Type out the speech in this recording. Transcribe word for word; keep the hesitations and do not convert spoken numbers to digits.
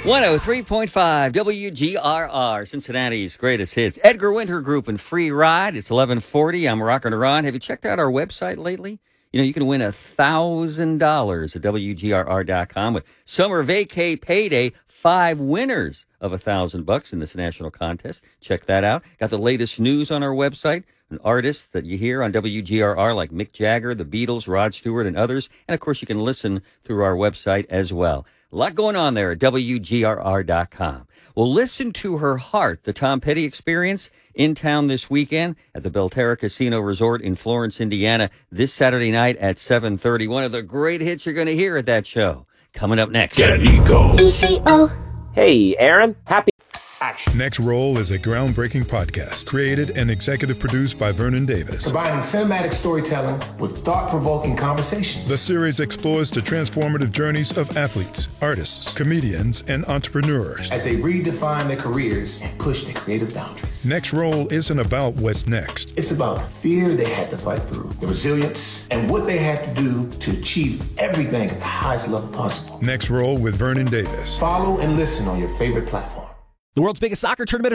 one oh three point five W G R R, Cincinnati's greatest hits. Edgar Winter Group and Free Ride. It's eleven forty. I'm rocking around. Have you checked out our website lately? You know, you can win one thousand dollars at W G R R dot com with Summer Vacay Payday. Five winners of one thousand bucks in this national contest. Check that out. Got the latest news on our website. And artists that you hear on W G R R like Mick Jagger, the Beatles, Rod Stewart, and others. And, of course, you can listen through our website as well. A lot going on there at W G R R dot com. Well, listen to Her Heart, the Tom Petty Experience, in town this weekend at the Belterra Casino Resort in Florence, Indiana, this Saturday night at seven thirty. One of the great hits you're going to hear at that show. Coming up next. Get Eco. E C O. Hey, Aaron. Happy. Action. Next Roll is a groundbreaking podcast created and executive produced by Vernon Davis. Combining cinematic storytelling with thought-provoking conversations. The series explores the transformative journeys of athletes, artists, comedians, and entrepreneurs as they redefine their careers and push their creative boundaries. Next Roll isn't about what's next. It's about the fear they had to fight through, the resilience, and what they had to do to achieve everything at the highest level possible. Next Roll with Vernon Davis. Follow and listen on your favorite platform. The world's biggest soccer tournament